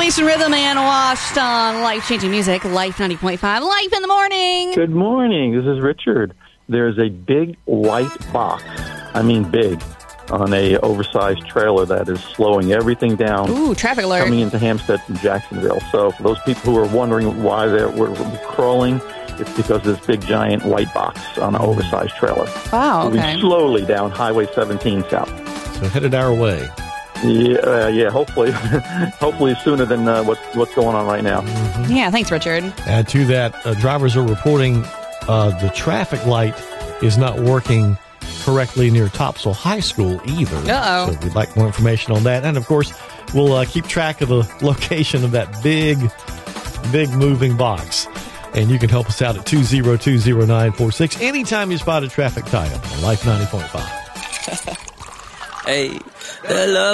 Police and Rhythm and Washed on Life-Changing Music, Life 90.5, Life in the Morning. Good morning. This is Richard. There's a big white box, I mean big, on a oversized trailer that is slowing everything down. Ooh, traffic alert. Coming into Hampstead from Jacksonville. So for those people who are wondering why we're crawling, it's because of this big, giant white box on an oversized trailer. Wow, okay. Moving slowly down Highway 17 south. So headed our way. Yeah, hopefully. Hopefully sooner than what's going on right now. Mm-hmm. Yeah, thanks, Richard. Add to that, drivers are reporting the traffic light is not working correctly near Topsail High School either. Uh-oh. So we'd like more information on that. And, of course, we'll keep track of the location of that big moving box. And you can help us out at 2020946 anytime you spot a traffic tie-up on Life 90.5. Hey, that love.